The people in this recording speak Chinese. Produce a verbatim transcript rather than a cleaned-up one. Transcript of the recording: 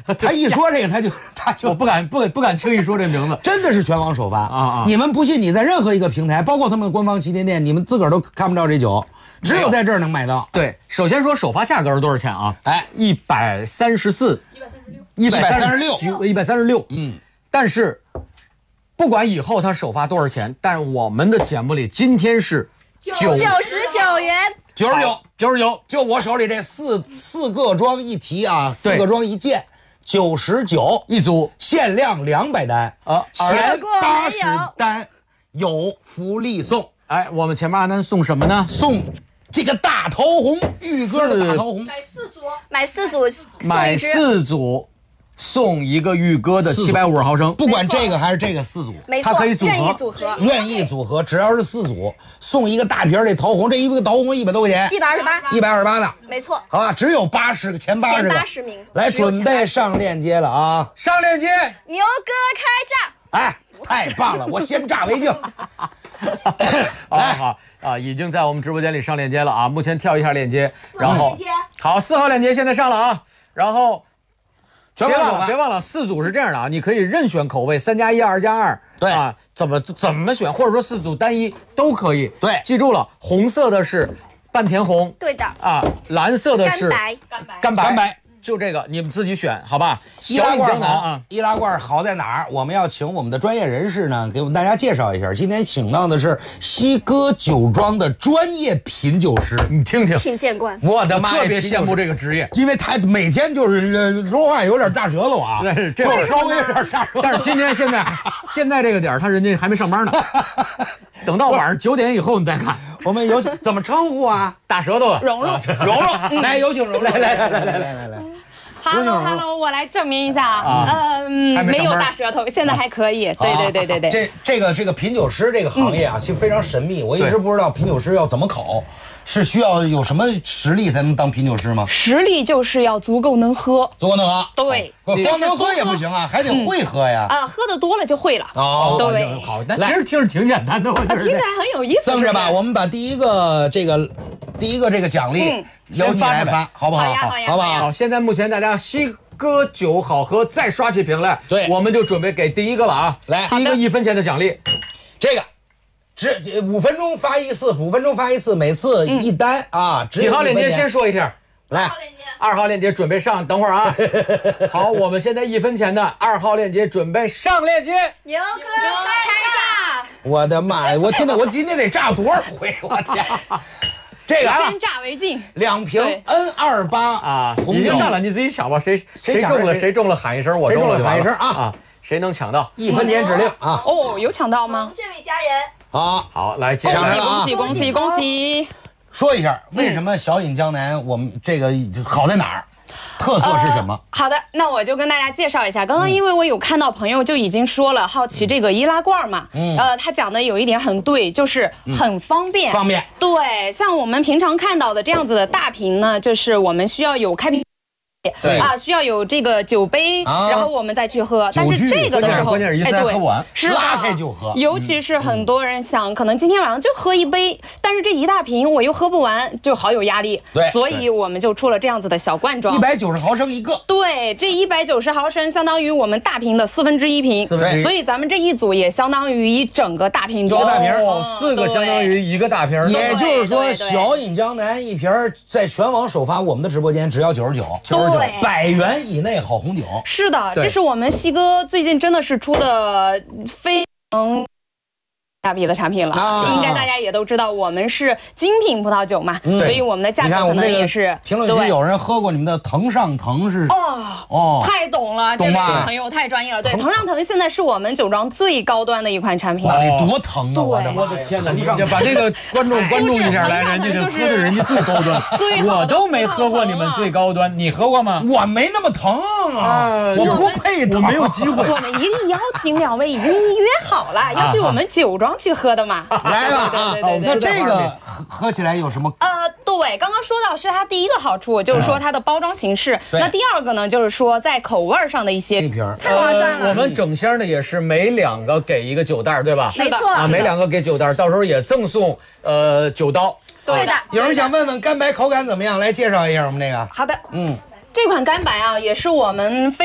他一说这个，他就他就我不敢不敢不敢轻易说这名字， 真的是全网首发啊啊！ 你们不信，你在任何一个平台，包括他们的官方旗舰店，你们自个儿都看不到这酒，只有在这儿能买到。 对，首先说首发价格是多少钱啊？ 哎， 一百三十四，一百三十六，一百三十六，嗯。但是，不管以后它首发多少钱，但是我们的节目里今天是九九十九元。 九十九， 九十九， 就我手里这四四个装一提啊，四个装一件，九十九一组， 限量两百单啊， 前八十单有福利送。 哎，我们前八十单送什么呢？ 送这个大桃红，玉哥的大桃红， 买四组，买四组， 买四组。送一个玉哥的七百五十毫升， 不管这个还是这个四组， 没错， 它可以组合， 任意组合， 任意组合，只要是四组，送一个大瓶的桃红，这一个桃红一百多块钱， 一百二十八， 一百二十八呢， 没错， 好吧，只有八十个，前八十个， 前八十名， 来准备上链接了啊， 上链接， 牛哥开炸，哎，太棒了，我先炸为敬。 好好啊，已经在我们直播间里上链接了啊，目前跳一下链接，然后好，四号链接现在上了啊，然后。别忘了，别忘了，四组是这样的啊，你可以任选口味，三加一、二加二， 对啊，怎么怎么选，或者说四组单一都可以。 对， 记住了，红色的是半甜红， 对的啊，蓝色的是干白， 干白，干白，干白，就这个你们自己选，好吧？ 易拉罐好啊， 易拉罐好在哪儿？我们要请我们的专业人士呢，给我们大家介绍一下。今天请到的是西哥酒庄的专业品酒师， 你听听， 品鉴官。 我的妈呀， 特别羡慕这个职业， 因为他每天就是呃说话有点大舌头啊， 对，这会稍微有点大舌头。 但是今天现在现在这个点儿，他人家还没上班呢，等到晚上九点以后你再看。 我们有请怎么称呼啊？ 大舌头， 蓉蓉， 蓉蓉，来有请蓉蓉，来来来来来来来来。 Hello Hello， 我来证明一下啊，呃，没有大舌头，现在还可以。对对对对对。 这这个这个品酒师这个行业啊，其实非常神秘，我一直不知道品酒师要怎么考，是需要有什么实力才能当品酒师吗？ 实力就是要足够能喝， 足够能喝。 对， 光能喝也不行啊，还得会喝呀。 啊，喝的多了就会了。 哦， 对， 好，那其实听着挺简单的，我觉得听起来很有意思。 这么着吧，我们把第一个这个第一个这个奖励由你来发，好不好？ 好， 好不好？ 好，现在目前大家西哥酒好喝，再刷起瓶来， 对， 我们就准备给第一个了啊！ 来， 第一个一分钱的奖励， 这个。只五分钟发一次，五分钟发一次，每次一单、嗯、啊！ 几号链接先说一下， 来， 二号链接准备上，等会儿啊。好，我们现在一分钱的二号链接准备上链接。 牛哥开炸！ 我的妈呀！我天哪！我今天得炸多少回？我天！这个先炸为敬， 两瓶 N 二八啊，已经上了，你自己抢吧，谁谁中了谁中了喊一声，我中了喊一声啊啊！谁能抢到？ 一分钱指令啊！ 哦，有抢到吗？ 这位家人， 好， 好，来接恭喜恭喜恭喜恭喜！ 说一下为什么小饮江南我们这个好在哪儿？特色是什么、呃？ 好的，那我就跟大家介绍一下。刚刚因为我有看到朋友就已经说了，好奇这个易拉罐嘛，嗯，呃，他讲的有一点很对，就是很方便， 嗯、方便。 对，像我们平常看到的这样子的大瓶呢，就是我们需要有开瓶。 对啊，需要有这个酒杯，啊、然后我们再去喝。但是这个的时候， 关键是一次还喝不完， 是拉开就喝。 尤其是很多人想，可能今天晚上就喝一杯，但是这一大瓶我又喝不完，就好有压力。 对， 所以我们就出了这样子的小罐装， 一百九十毫升一个。 对，这一百九十毫升相当于我们大瓶的四分之一瓶。 对， 所以咱们这一组也相当于一整个大瓶装。 一个大瓶哦，四个相当于一个大瓶。 也就是说，小饮江南一瓶在全网首发我们的直播间只要九十九， 九十九， 百元以内好红酒。 是的，这是我们西哥最近真的是出的非常价比的产品了、啊、应该大家也都知道，我们是精品葡萄酒嘛、嗯、所以我们的价格可能也是。 评论区有人喝过你们的藤上藤是哦哦，太懂了， 懂吧？ 这位朋友太专业了。对，藤上藤现在是我们酒庄最高端的一款产品。 那得多疼啊！我的我的天哪！你把这个观众关注一下来，人家就喝的人家最高端，我都没喝过你们最高端，你喝过吗？ 我没那么疼啊，我不配， 我没有机会。 我们一定邀请两位，已经约好了要去我们酒庄去喝的嘛。 来吧， 对对对。 那这个喝起来有什么？ 呃，对，刚刚说到是它第一个好处，就是说它的包装形式。那第二个呢，就是说在口味上的一些。 一瓶太划算了。 我们整箱的也是每两个给一个酒袋，对吧？ 没错啊，每两个给酒袋，到时候也赠送呃酒刀。 对的。 有人想问问干白口感怎么样？来介绍一下我们这个。 好的， 嗯， 这款干白啊，也是我们非。